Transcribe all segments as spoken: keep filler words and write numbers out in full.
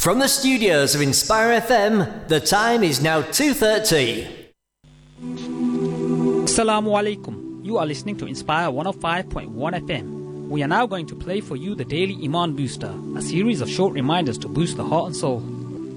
From the studios of Inspire F M, the time is now two thirty. Assalamu alaikum. You are listening to Inspire one oh five point one F M. We are now going to play for you the Daily Iman Booster, a series of short reminders to boost the heart and soul.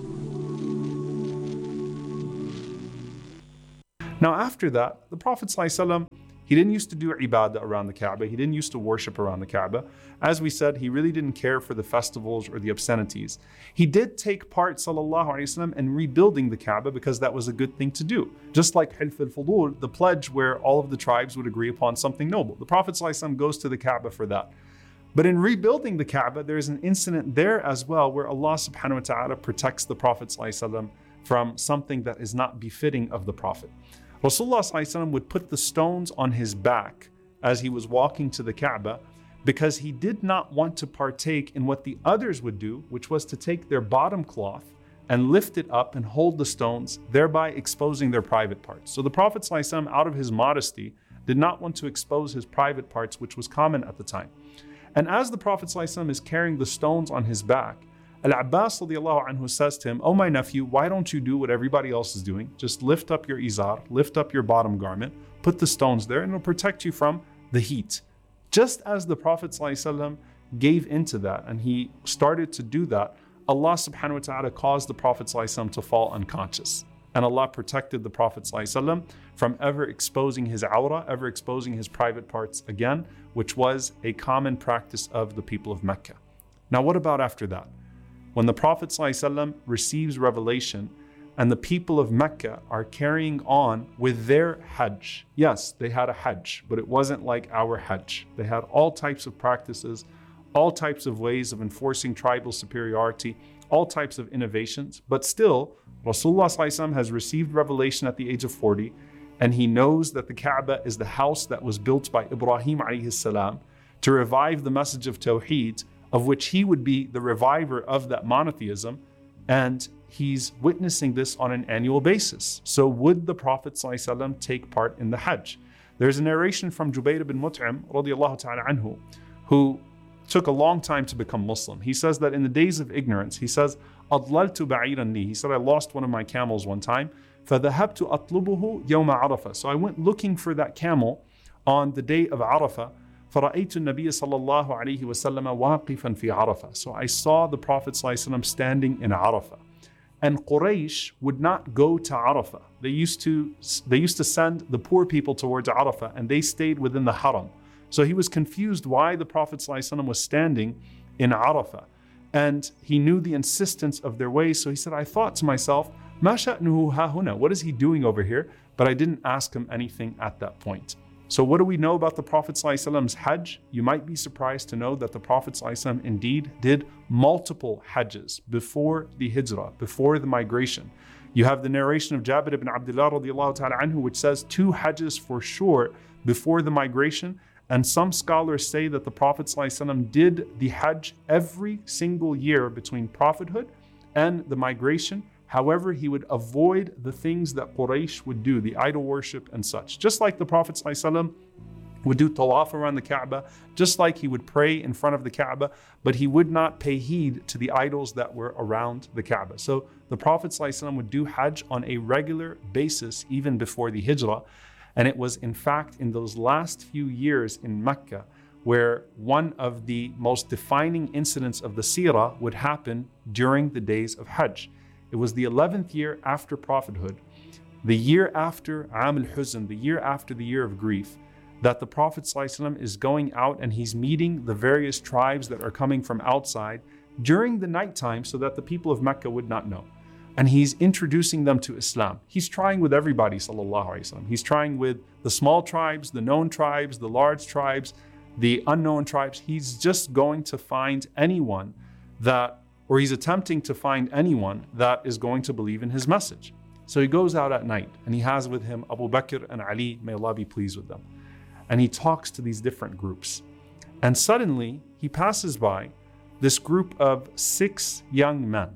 Now after that, the Prophet ﷺ, he didn't used to do ibadah around the Kaaba. He didn't used to worship around the Kaaba. As we said, he really didn't care for the festivals or the obscenities. He did take part, sallallahu alaihi wasallam, in rebuilding the Kaaba because that was a good thing to do. Just like Hilf al-Fudul, the pledge where all of the tribes would agree upon something noble. The Prophet ﷺ goes to the Kaaba for that. But in rebuilding the Kaaba, there's an incident there as well where Allah subhanahu wa ta'ala protects the Prophet ﷺ from something that is not befitting of the Prophet. Rasulullah ﷺ would put the stones on his back as he was walking to the Kaaba because he did not want to partake in what the others would do, which was to take their bottom cloth and lift it up and hold the stones, thereby exposing their private parts. So the Prophet ﷺ, out of his modesty, did not want to expose his private parts, which was common at the time. And as the Prophet ﷺ is carrying the stones on his back, Al-Abbas radiallahu anhu says to him, "Oh my nephew, why don't you do what everybody else is doing? Just lift up your izar, lift up your bottom garment, put the stones there, and it'll protect you from the heat." Just as the Prophet ﷺ gave into that and he started to do that, Allah subhanahu wa ta'ala caused the Prophet ﷺ to fall unconscious. And Allah protected the Prophet ﷺ from ever exposing his awrah, ever exposing his private parts again, which was a common practice of the people of Mecca. Now what about after that? When the Prophet ﷺ receives revelation and the people of Mecca are carrying on with their Hajj. Yes, they had a Hajj, but it wasn't like our Hajj. They had all types of practices, all types of ways of enforcing tribal superiority, all types of innovations. But still, Rasulullah ﷺ has received revelation at the age of forty, and he knows that the Kaaba is the house that was built by Ibrahim alayhi salam to revive the message of Tawheed, of which he would be the reviver of that monotheism, and he's witnessing this on an annual basis. So would the Prophet ﷺ take part in the Hajj? There's a narration from Jubayr bin Mut'im radiallahu ta'ala anhu, who took a long time to become Muslim. He says that in the days of ignorance, he says, "Adlaltu ba'iran li." He said, I lost one of my camels one time. فَذَهَبْتُ أَطْلُبُهُ يَوْمَ عَرَفَةٍ. So I went looking for that camel on the day of Arafah. فَرَأَيْتُ النَّبِيَّ صَلَّى اللَّهُ عَلَيْهِ وَسَلَّمَ وَاقِفًا فِي عَرَفَةٍ. So I saw the Prophet ﷺ standing in Arafah. And Quraysh would not go to Arafah. They used to, they used to send the poor people towards Arafah, and they stayed within the Haram. So he was confused why the Prophet ﷺ was standing in Arafah. And he knew the insistence of their ways. So he said, I thought to myself, مَا شَأْنُهُ هَا هُنَا? What is he doing over here? But I didn't ask him anything at that point. So what do we know about the Prophet ﷺ's Hajj? You might be surprised to know that the Prophet ﷺ indeed did multiple Hajjs before the Hijrah, before the migration. You have the narration of Jabir ibn Abdullah radiallahu ta'ala anhu, which says two Hajjs for sure before the migration. And some scholars say that the Prophet ﷺ did the Hajj every single year between prophethood and the migration. However, he would avoid the things that Quraysh would do, the idol worship and such. Just like the Prophet ﷺ would do tawaf around the Kaaba, just like he would pray in front of the Kaaba, but he would not pay heed to the idols that were around the Kaaba. So the Prophet ﷺ would do Hajj on a regular basis even before the Hijrah. And it was in fact in those last few years in Mecca where one of the most defining incidents of the seerah would happen during the days of Hajj. It was the eleventh year after prophethood, the year after Am al-Huzn, the year after the year of grief, that the Prophet ﷺ is going out and he's meeting the various tribes that are coming from outside during the nighttime so that the people of Mecca would not know. And he's introducing them to Islam. He's trying with everybody, sallallahu alaihi wasallam. He's trying with the small tribes, the known tribes, the large tribes, the unknown tribes. He's just going to find anyone that or he's attempting to find anyone that is going to believe in his message. So he goes out at night and he has with him Abu Bakr and Ali, may Allah be pleased with them. And he talks to these different groups. And suddenly he passes by this group of six young men.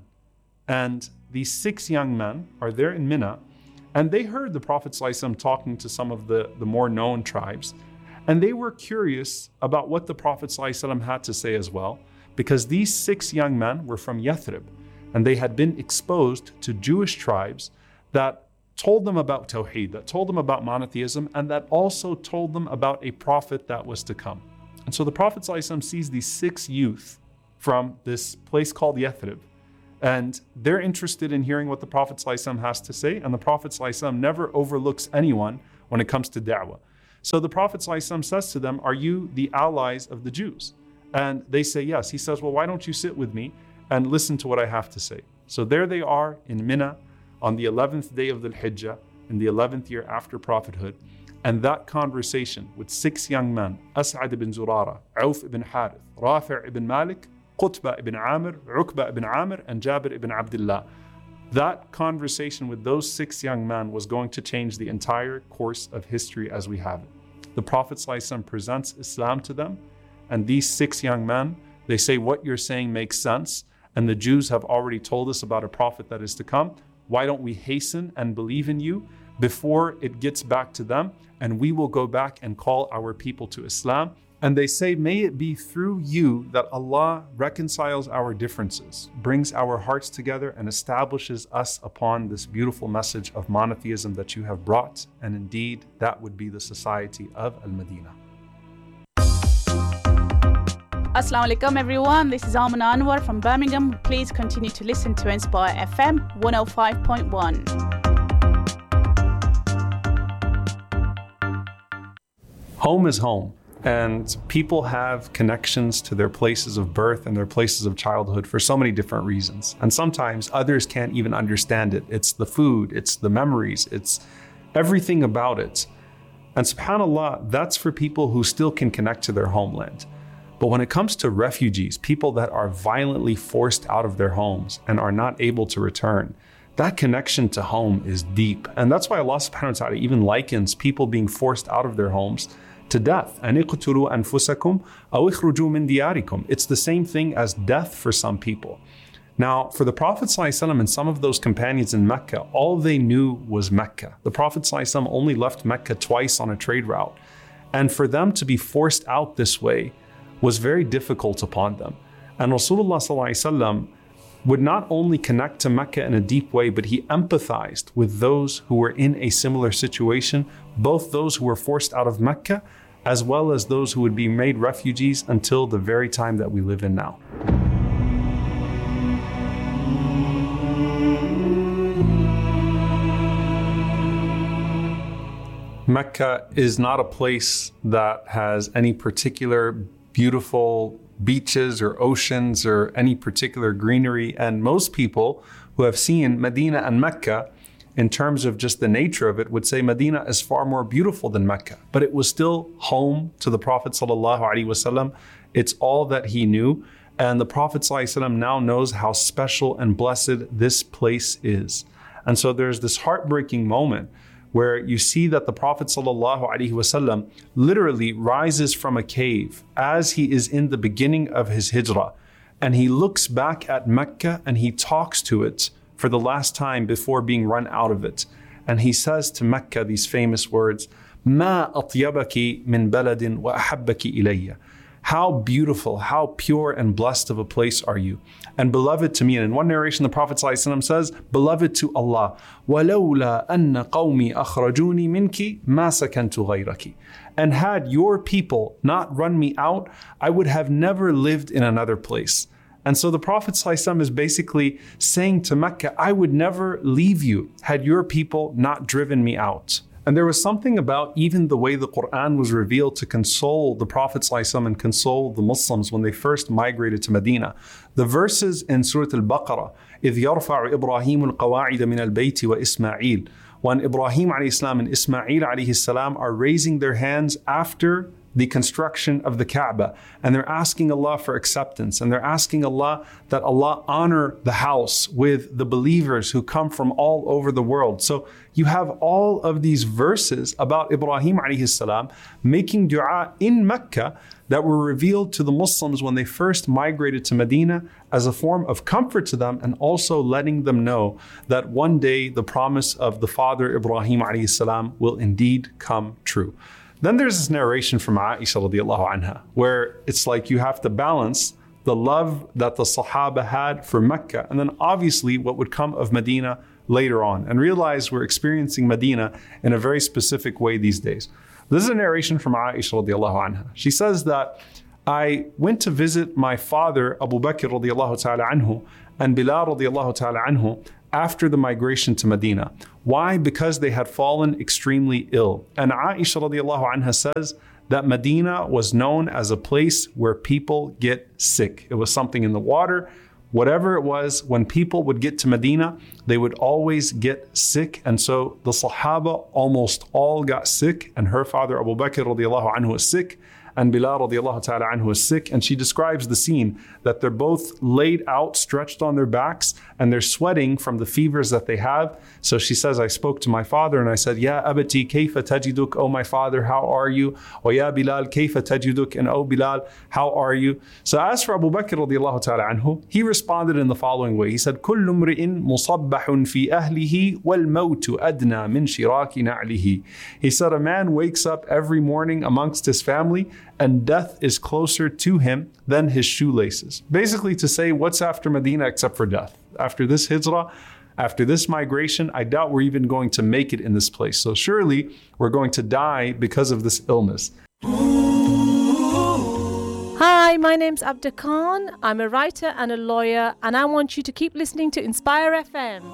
And these six young men are there in Mina, and they heard the Prophet ﷺ talking to some of the, the more known tribes. And they were curious about what the Prophet ﷺ had to say as well, because these six young men were from Yathrib. and they had been exposed to Jewish tribes that told them about Tawheed, that told them about monotheism, and that also told them about a prophet that was to come. And so the Prophet ﷺ sees these six youth from this place called Yathrib, and they're interested in hearing what the Prophet ﷺ has to say, and the Prophet ﷺ never overlooks anyone when it comes to da'wah. So the Prophet ﷺ says to them, are you the allies of the Jews? And they say yes. He says, well, why don't you sit with me and listen to what I have to say? So there they are in Mina on the eleventh day of the Hijjah, in the eleventh year after prophethood. And that conversation with six young men, As'ad ibn Zurara, Auf ibn Harith, Rafi' ibn Malik, Qutbah ibn Amir, Uqbah ibn Amir, and Jabir ibn Abdullah. That conversation with those six young men was going to change the entire course of history as we have it. The Prophet ﷺ presents Islam to them, and these six young men, they say, what you're saying makes sense, and the Jews have already told us about a prophet that is to come. Why don't we hasten and believe in you before it gets back to them, and we will go back and call our people to Islam. And they say, may it be through you that Allah reconciles our differences, brings our hearts together, and establishes us upon this beautiful message of monotheism that you have brought. And indeed, that would be the society of Al-Madinah. Assalamu alaikum everyone, this is Amina Anwar from Birmingham. Please continue to listen to Inspire F M one oh five point one. Home is home, and people have connections to their places of birth and their places of childhood for so many different reasons. And sometimes others can't even understand it. It's the food, it's the memories, it's everything about it. And subhanAllah, that's for people who still can connect to their homeland. But when it comes to refugees, people that are violently forced out of their homes and are not able to return, that connection to home is deep. And that's why Allah subhanahu wa ta'ala even likens people being forced out of their homes to death. أَنِقْتُلُوا أَنفُسَكُمْ أَوْ اخْرُجُوا مِنْ دِيَارِكُمْ. It's the same thing as death for some people. Now, for the Prophet ﷺ and some of those companions in Mecca, all they knew was Mecca. The Prophet ﷺ only left Mecca twice on a trade route. And for them to be forced out this way was very difficult upon them. And Rasulullah ﷺ would not only connect to Mecca in a deep way, but he empathized with those who were in a similar situation, both those who were forced out of Mecca, as well as those who would be made refugees until the very time that we live in now. Mecca is not a place that has any particular beautiful beaches or oceans or any particular greenery. And most people who have seen Medina and Mecca, in terms of just the nature of it, would say Medina is far more beautiful than Mecca. But it was still home to the Prophet ﷺ. It's all that he knew. And the Prophet ﷺ now knows how special and blessed this place is. And so there's this heartbreaking moment where you see that the Prophet ﷺ literally rises from a cave as he is in the beginning of his hijrah. And he looks back at Mecca and he talks to it for the last time before being run out of it. And he says to Mecca these famous words, مَا أَطْيَبَكِ مِنْ بَلَدٍ وَأَحَبَّكِ إِلَيَّ. How beautiful, how pure and blessed of a place are you, and beloved to me. And in one narration, the Prophet ﷺ says, beloved to Allah. وَلَوْلَا أَنَّ قَوْمِي أَخْرَجُونِي مِنْكِ مَا سَكَنْتُ غَيْرَكِ. And had your people not run me out, I would have never lived in another place. And so the Prophet ﷺ is basically saying to Mecca, I would never leave you had your people not driven me out. And there was something about even the way the Quran was revealed to console the Prophet ﷺ and console the Muslims when they first migrated to Medina. The verses in Surah Al-Baqarah, إِذْ يَرْفَعُ إِبْرَاهِيمُ الْقَوَاعِدَ مِنَ الْبَيْتِ وَإِسْمَاعِيلُ. When Ibrahim alayhi salam and Ismail alayhi salam are raising their hands after the construction of the Kaaba, and they're asking Allah for acceptance, and they're asking Allah that Allah honor the house with the believers who come from all over the world. So you have all of these verses about Ibrahim alayhi salam making dua in Mecca that were revealed to the Muslims when they first migrated to Medina as a form of comfort to them, and also letting them know that one day the promise of the father Ibrahim alayhi salam will indeed come true. Then there's this narration from Aisha radiallahu anha, where it's like you have to balance the love that the Sahaba had for Mecca, and then obviously what would come of Medina later on, and realize we're experiencing Medina in a very specific way these days. This is a narration from Aisha radiallahu anha. She says that I went to visit my father Abu Bakr radiallahu ta'ala anhu and Bilal radiallahu ta'ala anhu after the migration to Medina. Why? Because they had fallen extremely ill. And Aisha radiallahu anha says that Medina was known as a place where people get sick. It was something in the water. Whatever it was, when people would get to Medina, they would always get sick. And so the Sahaba almost all got sick, and her father Abu Bakr radiallahu anhu was sick, and Bilal radiallahu ta'ala anhu is sick. And she describes the scene that they're both laid out, stretched on their backs, and they're sweating from the fevers that they have. So she says, I spoke to my father and I said, Ya abati kayfa tajiduk, oh my father, how are you? Wa ya Bilal kayfa tajiduk, and oh Bilal, how are you? So as for Abu Bakr radiallahu ta'ala anhu, he responded in the following way. He said, Kullu mri'in musabbahun fi ahlihi wal mawtu adna min shiraki na'lihi. He said, a man wakes up every morning amongst his family, and death is closer to him than his shoelaces. Basically to say, what's after Medina except for death? After this hijrah, after this migration, I doubt we're even going to make it in this place. So surely we're going to die because of this illness. Hi, my name's Abda Khan. I'm a writer and a lawyer, and I want you to keep listening to Inspire F M.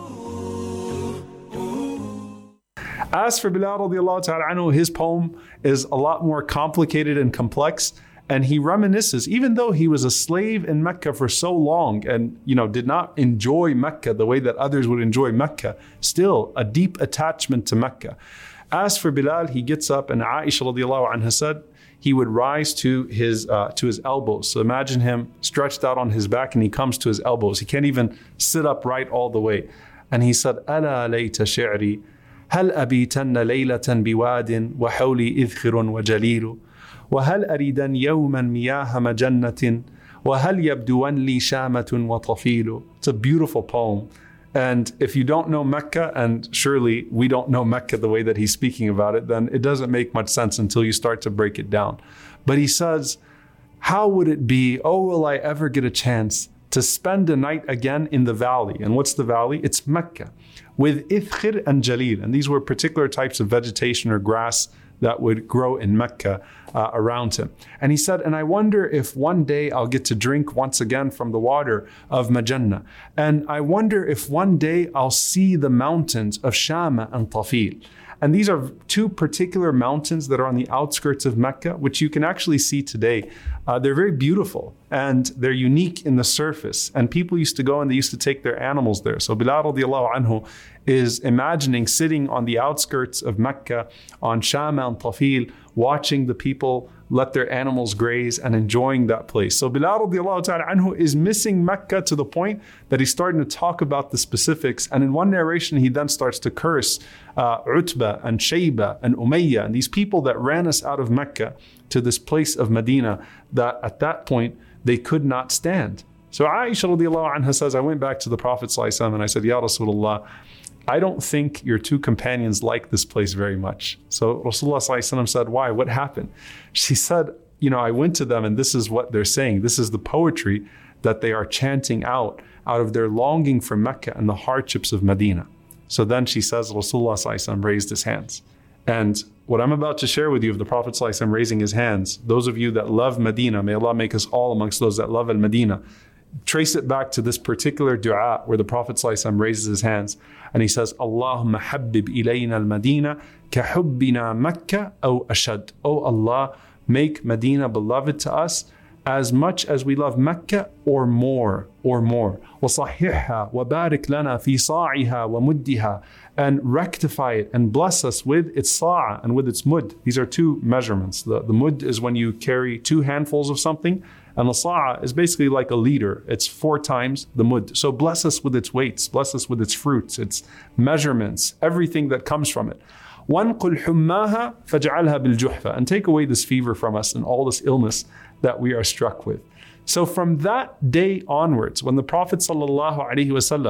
As for Bilal radiallahu ta'ala anhu, his poem is a lot more complicated and complex. And he reminisces, even though he was a slave in Mecca for so long and, you know, did not enjoy Mecca the way that others would enjoy Mecca, still a deep attachment to Mecca. As for Bilal, he gets up, and Aisha radiallahu anha said he would rise to his uh, to his elbows. So imagine him stretched out on his back and he comes to his elbows. He can't even sit upright all the way. And he said, Ala layta shi'ri, hal abitanna laylatan biwadin wa hawli idkhirun wa jalilu. وهل أريدن يوما مياه مجنة وهل يبدون لي شامة وطفيل. It's a beautiful poem. And if you don't know Mecca, and surely we don't know Mecca the way that he's speaking about it, then it doesn't make much sense until you start to break it down. But he says, how would it be, oh, will I ever get a chance to spend a night again in the valley? And what's the valley? It's Mecca, with Ithkhir and Jalil. And these were particular types of vegetation or grass that would grow in Mecca uh, around him. And he said, and I wonder if one day I'll get to drink once again from the water of Majannah. And I wonder if one day I'll see the mountains of Shama and Tafil. And these are two particular mountains that are on the outskirts of Mecca, which you can actually see today. Uh, they're very beautiful and they're unique in the surface. And people used to go and they used to take their animals there. So Bilal radiallahu anhu is imagining sitting on the outskirts of Mecca on Shama and Tafil, watching the people let their animals graze and enjoying that place. So Bilal radiallahu ta'ala anhu is missing Mecca to the point that he's starting to talk about the specifics. And in one narration, he then starts to curse uh, Utbah and Shayba and Umayyah and these people that ran us out of Mecca to this place of Medina that at that point they could not stand. So Aisha radiallahu anha says, I went back to the Prophet sallallahu alaihi wasallam and I said, Ya Rasulullah, I don't think your two companions like this place very much. So Rasulullah sallallahu alaihi wasallam said, why? What happened? She said, you know, I went to them and this is what they're saying. This is the poetry that they are chanting out, out of their longing for Mecca and the hardships of Medina. So then she says, Rasulullah sallallahu alaihi wasallam raised his hands. And what I'm about to share with you of the Prophet sallallahu alaihi wasallam raising his hands, those of you that love Medina, may Allah make us all amongst those that love Al-Medina, trace it back to this particular dua where the Prophet ﷺ raises his hands and he says, Allahumma habbib ilayna al-Madina ka hubbina Makkah aw ashad. Oh Allah, make Medina beloved to us as much as we love Mecca or more, or more. وَصَحِّحْهَا وَبَارِكْ لَنَا فِي صَاعِهَا وَمُدِّهَا. And rectify it and bless us with its sa'a and with its mud. These are two measurements. The, the mud is when you carry two handfuls of something, and the sa'a is basically like a liter. It's four times the mud. So bless us with its weights, bless us with its fruits, its measurements, everything that comes from it. وَانْقُلْ حُمَّاهَا فَاجْعَلْهَا بِالْجُحْفَةِ. And take away this fever from us and all this illness that we are struck with. So from that day onwards, when the Prophet sallallahu alaihi wasallam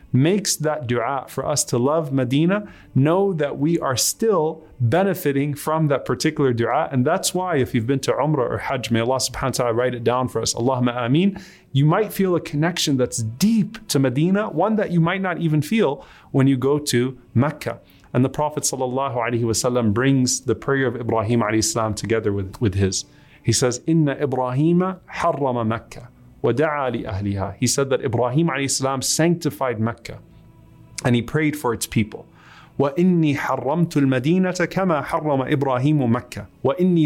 makes that dua for us to love Medina, know that we are still benefiting from that particular dua. And that's why if you've been to Umrah or Hajj, may Allah subhanahu wa ta'ala write it down for us, Allahumma ameen, you might feel a connection that's deep to Medina, one that you might not even feel when you go to Mecca. And the Prophet sallallahu alaihi wasallam brings the prayer of Ibrahim alayhi salam together with, with his. He says, Inna Ibrahima harrama Mecca wa da'a li ahliha. He said that Ibrahim alayhi salam sanctified Mecca and he prayed for its people. وإني حرمت المدينة كما حرم إبراهيم مكة وإني